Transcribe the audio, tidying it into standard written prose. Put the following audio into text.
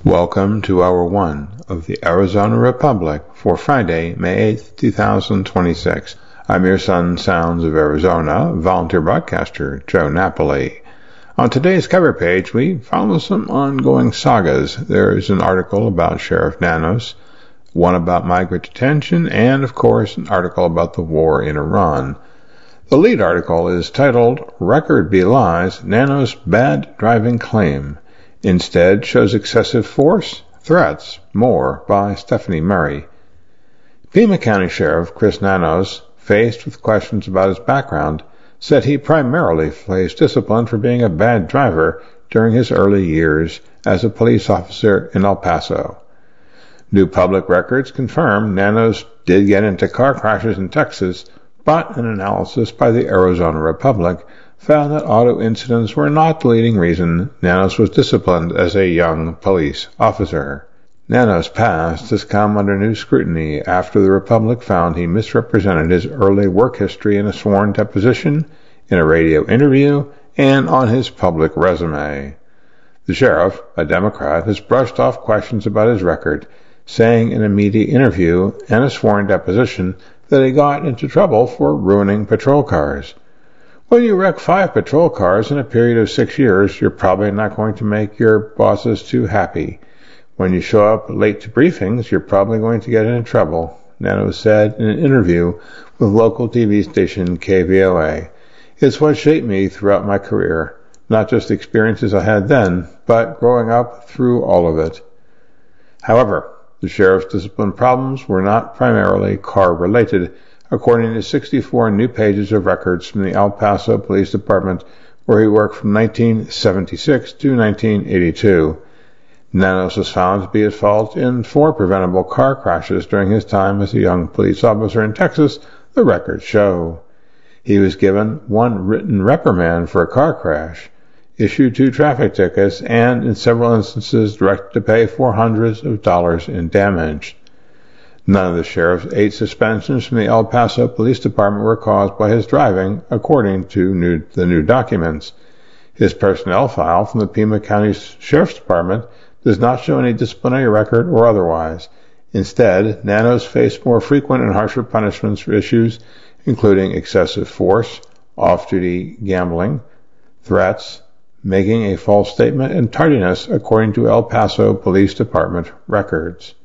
Welcome to Hour 1 of the Arizona Republic for Friday, May 8th, 2026. I'm your son, Sounds of Arizona, volunteer broadcaster Joe Napoli. On today's cover page, we follow some ongoing sagas. There is an article about Sheriff Nanos, one about migrant detention, and, of course, an article about the war in Iran. The lead article is titled, Record Belies Nanos' Bad Driving Claim. Instead shows excessive force, threats, more by Stephanie Murray. Pima County Sheriff Chris Nanos, faced with questions about his background, said he primarily faced discipline for being a bad driver during his early years as a police officer in El Paso. New public records confirm Nanos did get into car crashes in Texas, but an analysis by the Arizona Republic found that auto incidents were not the leading reason Nanos was disciplined as a young police officer. Nanos' past has come under new scrutiny after the Republic found he misrepresented his early work history in a sworn deposition, in a radio interview, and on his public resume. The sheriff, a Democrat, has brushed off questions about his record, saying in a media interview and a sworn deposition that he got into trouble for ruining patrol cars. When you wreck 5 patrol cars in a period of 6 years, you're probably not going to make your bosses too happy. When you show up late to briefings, you're probably going to get into trouble, Nanos said in an interview with local TV station KVOA. It's what shaped me throughout my career, not just the experiences I had then, but growing up through all of it. However, the sheriff's discipline problems were not primarily car-related, according to 64 new pages of records from the El Paso Police Department, where he worked from 1976 to 1982. Nanos was found to be at fault in 4 preventable car crashes during his time as a young police officer in Texas, the records show. He was given 1 written reprimand for a car crash, issued 2 traffic tickets, and in several instances directed to pay for hundreds of dollars in damage. None of the sheriff's 8 suspensions from the El Paso Police Department were caused by his driving, according to the new documents. His personnel file from the Pima County Sheriff's Department does not show any disciplinary record or otherwise. Instead, Nanos faced more frequent and harsher punishments for issues including excessive force, off-duty gambling, threats, making a false statement, and tardiness, according to El Paso Police Department records.